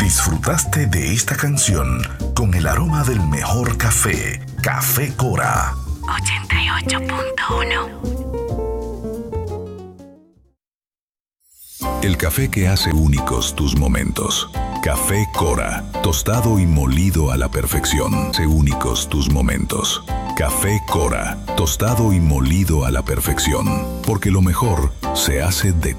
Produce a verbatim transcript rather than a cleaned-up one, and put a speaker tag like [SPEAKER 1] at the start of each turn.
[SPEAKER 1] Disfrutaste de esta canción con el aroma del mejor café, Café Cora.
[SPEAKER 2] ochenta y ocho punto uno.
[SPEAKER 3] El café que hace únicos tus momentos. Café Cora, tostado y molido a la perfección. Hace únicos tus momentos. Café Cora, tostado y molido a la perfección. Porque lo mejor se hace de